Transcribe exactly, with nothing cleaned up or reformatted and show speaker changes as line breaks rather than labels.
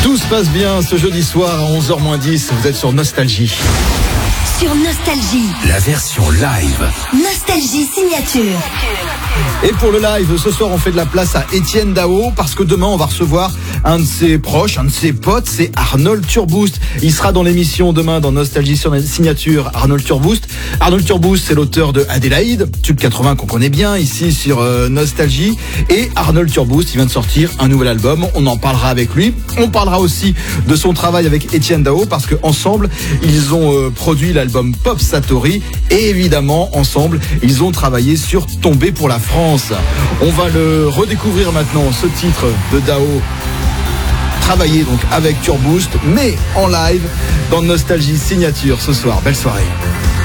Tout se passe bien ce jeudi soir à onze heures moins dix. Vous êtes sur Nostalgie.
Sur Nostalgie.
La version live.
Nostalgie signature.
Et pour le live, ce soir, on fait de la place à Etienne Dao parce que demain, on va recevoir un de ses proches, un de ses potes, c'est Arnold Turboust. Il sera dans l'émission demain dans Nostalgie sur signature, Arnold Turboust. Arnold Turboust, c'est l'auteur de Adélaïde, tube quatre-vingts qu'on connaît bien ici sur euh, Nostalgie. Et Arnold Turboust, il vient de sortir un nouvel album. On en parlera avec lui. On parlera aussi de son travail avec Etienne Dao parce qu'ensemble, ils ont euh, produit l'album Pop Satori. Et évidemment, ensemble, ils ont travaillé sur Tomber pour la France. On va le redécouvrir maintenant, ce titre de Dao, travaillé donc avec Turboust, mais en live dans Nostalgie signature ce soir. Belle soirée.